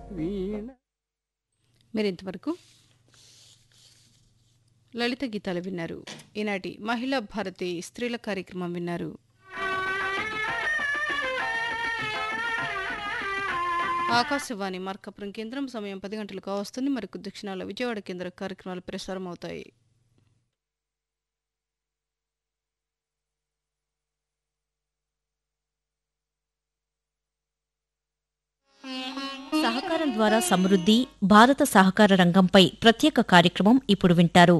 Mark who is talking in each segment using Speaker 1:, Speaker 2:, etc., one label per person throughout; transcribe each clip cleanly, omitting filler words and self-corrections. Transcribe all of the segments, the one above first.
Speaker 1: వీణ
Speaker 2: మీరు ఇంతవరకు లలిత గీతాలు విన్నారు. ఈనాటి మహిళా భారతి స్త్రీల కార్యక్రమం విన్నారు. ఆకాశవాణి మార్కాపురం కేంద్రం సమయం 10 గంటలకు వస్తుంది. మరికొద్ది క్షణాల్లో విజయవాడ కేంద్ర కార్యక్రమాలు ప్రసారం అవుతాయి.
Speaker 3: సహకారం ద్వారా సమృద్ధి భారత సహకార రంగంపై ప్రత్యేక కార్యక్రమం ఇప్పుడు వింటారు.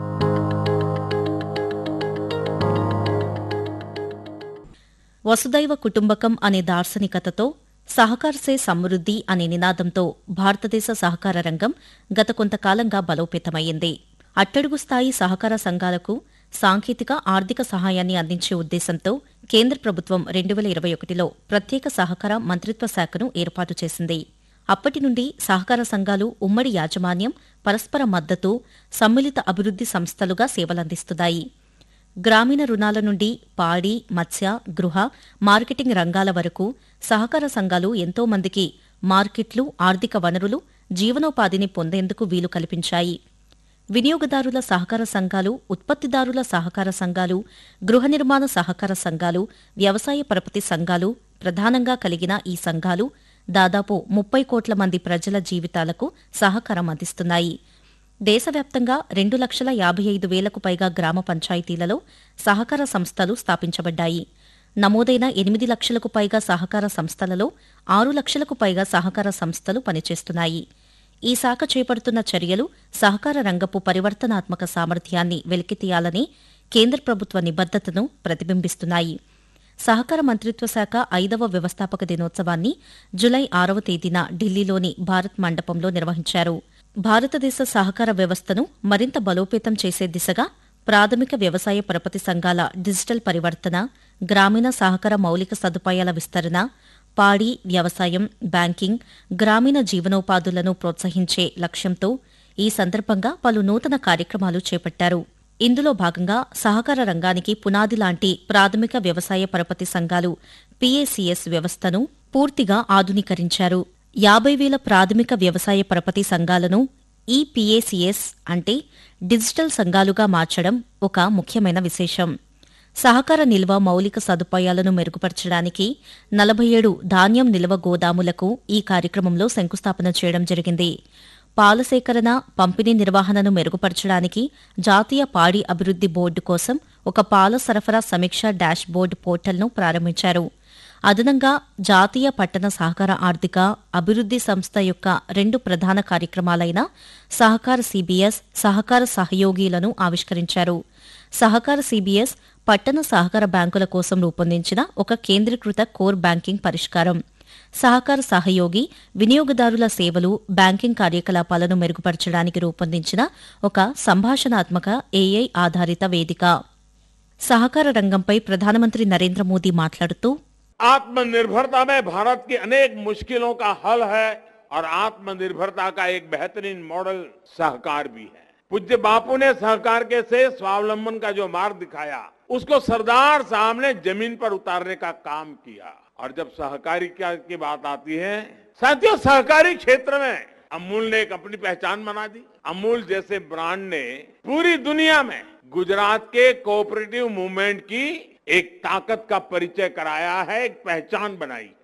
Speaker 3: వసుదైవ కుటుంబకం అనే దార్శనికతతో సహకార్ సే సమృద్ధి అనే నినాదంతో భారతదేశ సహకార రంగం గత కొంతకాలంగా బలోపేతమయ్యింది. అట్టడుగు స్థాయి సహకార సంఘాలకు సాంకేతిక ఆర్థిక సహాయాన్ని అందించే ఉద్దేశంతో కేంద్ర ప్రభుత్వం 2021లో ప్రత్యేక సహకార మంత్రిత్వ శాఖను ఏర్పాటు చేసింది. అప్పటి నుండి సహకార సంఘాలు ఉమ్మడి యాజమాన్యం, పరస్పర మద్దతు, సమ్మిళిత అభివృద్ధి సంస్థలుగా సేవలందిస్తున్నాయి. గ్రామీణ రుణాల నుండి పాడి, మత్స్య, గృహ, మార్కెటింగ్ రంగాల వరకు సహకార సంఘాలు ఎంతో మందికి మార్కెట్లు, ఆర్థిక వనరులు, జీవనోపాధిని పొందేందుకు వీలు కల్పించాయి. వినియోగదారుల సహకార సంఘాలు, ఉత్పత్తిదారుల సహకార సంఘాలు, గృహ నిర్మాణ సహకార సంఘాలు, వ్యవసాయ పరపతి సంఘాలు ప్రధానంగా కలిగిన ఈ సంఘాలు దాదాపు 30 కోట్ల మంది ప్రజల జీవితాలకు సహకారం అందిస్తున్నాయి. దేశవ్యాప్తంగా 2,55,000కు పైగా గ్రామ పంచాయతీలలో సహకార సంస్థలు స్థాపించబడ్డాయి. నమోదైన 8 లక్షలకు పైగా సహకార సంస్థలలో 6 లక్షలకు పైగా సహకార సంస్థలు పనిచేస్తున్నాయి. ఈ శాఖ చేపడుతున్న చర్యలు సహకార రంగపు పరివర్తనాత్మక సామర్థ్యాన్ని వెలికితీయాలని కేంద్ర ప్రభుత్వ నిబద్దతను ప్రతిబింబిస్తున్నాయి. సహకార మంత్రిత్వ శాఖ 5వ వ్యవస్థాపక దినోత్సవాన్ని జులై 6వ తేదీన ఢిల్లీలోని భారత్ మండపంలో నిర్వహించారు. భారతదేశ సహకార వ్యవస్థను మరింత బలోపేతం చేసే దిశగా ప్రాథమిక వ్యవసాయ పరపతి సంఘాల డిజిటల్ పరివర్తన, గ్రామీణ సహకార మౌలిక సదుపాయాల విస్తరణ, పాడి, వ్యవసాయం, బ్యాంకింగ్, గ్రామీణ జీవనోపాధులను ప్రోత్సహించే లక్ష్యంతో ఈ సందర్భంగా పలు నూతన కార్యక్రమాలు చేపట్టారు. ఇందులో భాగంగా సహకార రంగానికి పునాది లాంటి ప్రాథమిక వ్యవసాయ పరపతి సంఘాలు పీఏసీఎస్ వ్యవస్థను పూర్తిగా ఆధునీకరించారు. 50,000 ప్రాథమిక వ్యవసాయ పరపతి సంఘాలను ఈ పీఏసీఎస్ అంటే డిజిటల్ సంఘాలుగా మార్చడం ఒక ముఖ్యమైన విశేషం. సహకార నిల్వ మౌలిక సదుపాయాలను మెరుగుపరచడానికి 47 ధాన్యం నిల్వ గోదాములకు ఈ కార్యక్రమంలో శంకుస్థాపన చేయడం జరిగింది. పాల సేకరణ, పంపిణీ నిర్వహణను మెరుగుపరచడానికి జాతీయ పాడి అభివృద్ధి బోర్డు కోసం ఒక పాల సరఫరా సమీక్ష డాష్ బోర్డు పోర్టల్ను ప్రారంభించారు. అదనంగా జాతీయ పట్టణ సహకార ఆర్థిక అభివృద్ధి సంస్థ యొక్క 2 ప్రధాన కార్యక్రమాలైన సహకార సీబీఎస్, సహకార సహయోగిలను ఆవిష్కరించారు. సహకార సీబీఎస్ పట్టణ సహకార బ్యాంకుల కోసం రూపొందించిన ఒక కేంద్రీకృత కోర్ బ్యాంకింగ్ పరిష్కారం. సహకార సహయోగి వినియోగదారుల సేవలు, బ్యాంకింగ్ కార్యకలాపాలను మెరుగుపరచడానికి రూపొందించిన ఒక సంభాషణాత్మక ఏఐ ఆధారిత వేదిక. సహకార రంగంపై ప్రధానమంత్రి నరేంద్ర మోదీ మాట్లాడుతూ
Speaker 4: आत्मनिर्भरता में भारत की अनेक मुश्किलों का हल है और आत्मनिर्भरता का एक बेहतरीन मॉडल सहकार भी है। पूज्य बापू ने सहकार के से स्वावलंबन का जो मार्ग दिखाया, उसको सरदार साहब ने जमीन पर उतारने का काम किया। और जब सहकारी की बात आती है साथियों, सहकारी क्षेत्र में अमूल ने एक अपनी पहचान बना दी। अमूल जैसे ब्रांड ने पूरी दुनिया में गुजरात के कोऑपरेटिव मूवमेंट की एक ताकत का परिचय कराया है, एक पहचान बनाई।